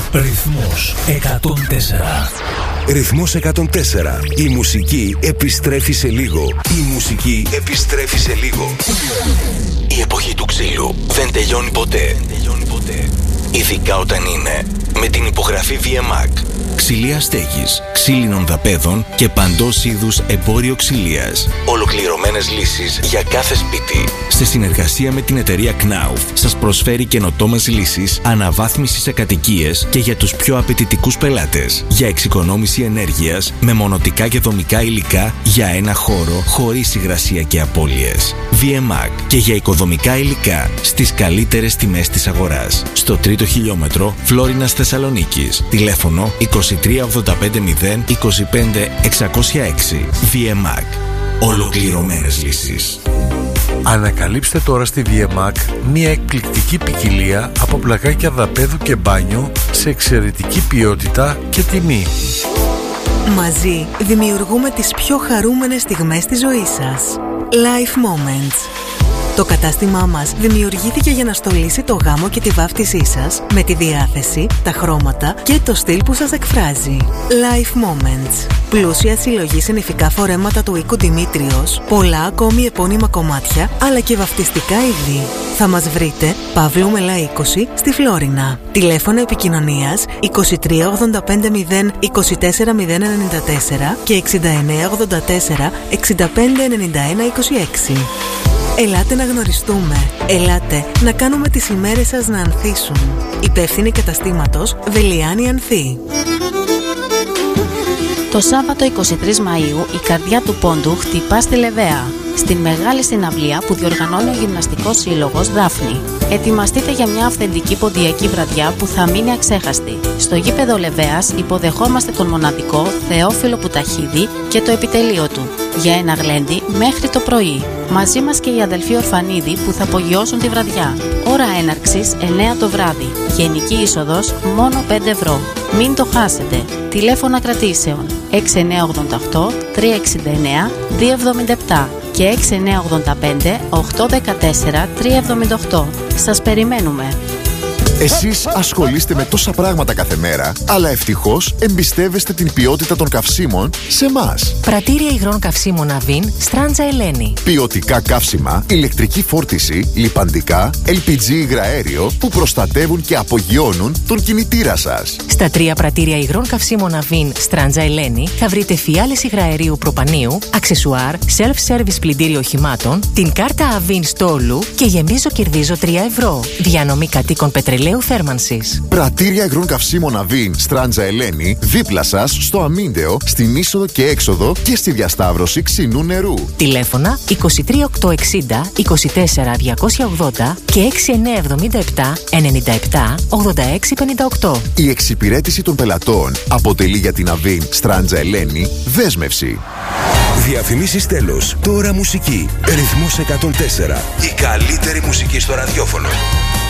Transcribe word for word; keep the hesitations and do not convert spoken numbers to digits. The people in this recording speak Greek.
Ρυθμός εκατόν τέσσερα. Ρυθμός εκατόν τέσσερα. Η μουσική επιστρέφει σε λίγο. Η μουσική επιστρέφει σε λίγο. Η εποχή του ξύλου δεν τελειώνει ποτέ. Δεν τελειώνει ποτέ. Ειδικά όταν είναι με την υπογραφή βι εμ έι σι. Ξυλία στέγης, ξύλινων δαπέδων και παντός είδους εμπόριο ξυλίας. Ολοκληρωμένες λύσεις για κάθε σπίτι. Σε συνεργασία με την εταιρεία Knauf σας προσφέρει καινοτόμες λύσεις αναβάθμισης σε κατοικίες και για τους πιο απαιτητικούς πελάτες. Για εξοικονόμηση ενέργειας με μονοτικά και δομικά υλικά για ένα χώρο χωρίς υγρασία και απώλειες. βι εμ έι σι και για οικοδομικά υλικά στις καλύτερες τιμές της αγοράς. Στο τρίτο χιλιόμετρο Φλόρινας Θεσσαλονίκης. Τηλέφωνο είκοσι τρία ογδόντα πέντε μηδέν είκοσι πέντε εξακόσια έξι. βι εμ έι σι. Ολοκληρωμένες λύσεις. Ανακαλύψτε τώρα στη βι εμ έι σι μια εκπληκτική ποικιλία από πλακάκια δαπέδου και μπάνιο σε εξαιρετική ποιότητα και τιμή. Μαζί δημιουργούμε τις πιο χαρούμενες στιγμές της ζωής σας. Life Moments. Το κατάστημά μας δημιουργήθηκε για να στολίσει το γάμο και τη βάφτισή σας με τη διάθεση, τα χρώματα και το στυλ που σας εκφράζει. Life Moments. Πλούσια συλλογή σε νηφικά φορέματα του οίκου Δημήτριος, πολλά ακόμη επώνυμα κομμάτια, αλλά και βαφτιστικά είδη. Θα μας βρείτε Παύλου Μελά είκοσι στη Φλόρινα. Τηλέφωνο επικοινωνίας είκοσι τρία ογδόντα πέντε μηδέν είκοσι τέσσερα μηδέν ενενήντα τέσσερα και εξήντα εννέα ογδόντα τέσσερα εξήντα πέντε ενενήντα ένα είκοσι έξι. Ελάτε να γνωριστούμε. Ελάτε να κάνουμε τις ημέρες σας να ανθίσουν. Υπεύθυνη καταστήματος Βελιάνη Ανθή. Το Σάββατο εικοστή τρίτη Μαΐου η καρδιά του πόντου χτυπά στη Λεβαία, στην μεγάλη συναυλία που διοργανώνει ο Γυμναστικός Σύλλογος Δάφνη. Ετοιμαστείτε για μια αυθεντική ποντιακή βραδιά που θα μείνει αξέχαστη. Στο γήπεδο Λεβαίας υποδεχόμαστε τον μοναδικό Θεόφιλο Πουταχίδη και το επιτελείο του για ένα γλέντι μέχρι το πρωί. Μαζί μας και οι αδελφοί Ορφανίδη που θα απογειώσουν τη βραδιά. Ώρα έναρξης εννέα το βράδυ. Γενική είσοδος μόνο πέντε ευρώ. Μην το χάσετε. Τηλέφωνα κρατήσεων έξι εννέα ογδόντα οκτώ τρία εξήντα εννέα δύο εβδομήντα επτά και έξι εννέα ογδόντα πέντε οκτώ δεκατέσσερα τρία εβδομήντα οκτώ. Σας περιμένουμε. Εσείς ασχολείστε με τόσα πράγματα κάθε μέρα, αλλά ευτυχώς εμπιστεύεστε την ποιότητα των καυσίμων σε εμάς. Πρατήρια υγρών καυσίμων Αβίν, Στράντζα Ελένη. Ποιοτικά καύσιμα, ηλεκτρική φόρτιση, λιπαντικά, ελ πι τζι υγραέριο που προστατεύουν και απογειώνουν τον κινητήρα σας. Στα τρία πρατήρια υγρών καυσίμων Αβίν, Στράντζα Ελένη θα βρείτε φιάλες υγραερίου προπανίου, αξεσουάρ, self-service πλυντήριο οχημάτων, την κάρτα Αβίν στόλου και γεμίζω κερδίζω τρία ευρώ. Διανομή κατοίκων πετρελαίου θέρμανσης. Πρατήρια υγρών καυσίμων Αβίν, Στράντζα Ελένη, δίπλα σας στο Αμίντεο, στην είσοδο και έξοδο και στη διασταύρωση ξινού νερού. Τηλέφωνα είκοσι τρία οκτακόσια εξήντα είκοσι τέσσερα διακόσια ογδόντα και έξι εννέα εβδομήντα επτά ενενήντα επτά ογδόντα έξι πενήντα οκτώ. Η εξυπηρέτηση των πελατών αποτελεί για την Αβίν, Στράντζα Ελένη, δέσμευση. Διαφημίσεις τέλος. Τώρα μουσική. Ρυθμός εκατόν τέσσερα. Η καλύτερη μουσική στο ραδιόφωνο.